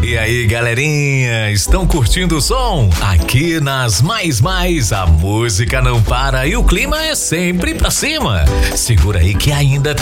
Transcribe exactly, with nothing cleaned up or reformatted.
E aí, galerinha, estão curtindo o som? Aqui nas Mais Mais a música não para e o clima é sempre pra cima. Segura aí que ainda